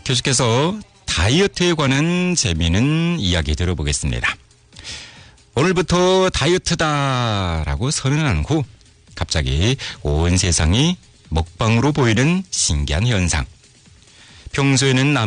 계속해서 다이어트에 관한 재미있는 이야기 들어보겠습니다. 오늘부터 다이어트다라고 선언한 후 갑자기 온 세상이 먹방으로 보이는 신기한 현상. 평소에는